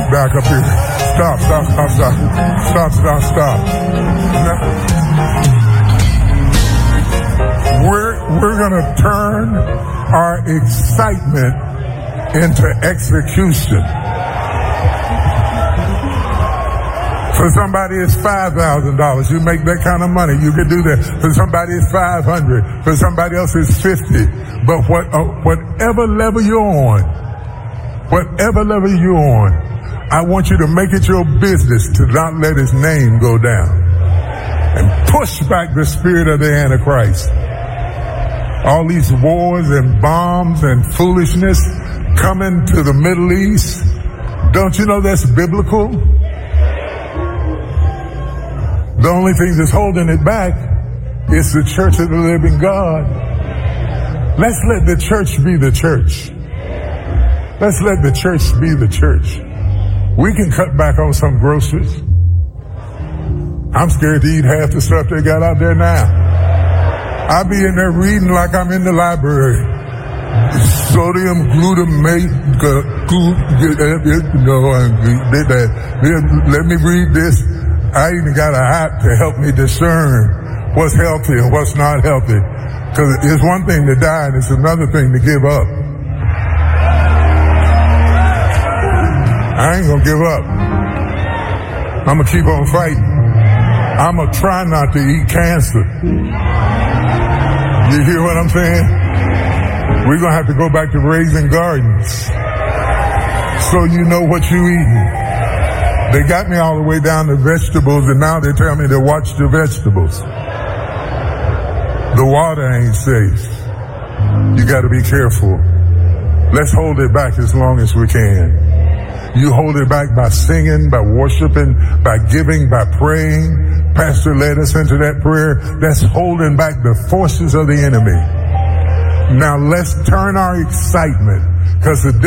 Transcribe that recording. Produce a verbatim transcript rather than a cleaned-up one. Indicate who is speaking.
Speaker 1: back up here. Stop, stop, stop, stop. Stop, stop, stop. Now, we're, we're going to turn our excitement into execution. For somebody, it's five thousand dollars. You make that kind of money, you can do that. For somebody, it's five hundred dollars. For somebody else, it's fifty dollars. But what, uh, whatever level you're on, whatever level you're on, I want you to make it your business to not let his name go down. And push back the spirit of the Antichrist. All these wars and bombs and foolishness coming to the Middle East. Don't you know that's biblical? The only thing that's holding it back is the church of the living God. Let's let the church be the church. Let's let the church be the church. We can cut back on some groceries. I'm scared to eat half the stuff they got out there now. I'll be in there reading like I'm in the library. Sodium glutamate, uh, no, let me read this. I even got an app to help me discern what's healthy and what's not healthy. Because it's one thing to die and it's another thing to give up. I ain't gonna give up. I'm gonna keep on fighting. I'm gonna try not to eat cancer. You hear what I'm saying? We're gonna have to go back to raising gardens so you know what you eating. They got me all the way down to vegetables, and now they tell me to watch the vegetables. The water ain't safe. You got to be careful. Let's hold it back as long as we can. You hold it back by singing, by worshiping, by giving, by praying. Pastor led us into that prayer. That's holding back the forces of the enemy. Now let's turn our excitement, because the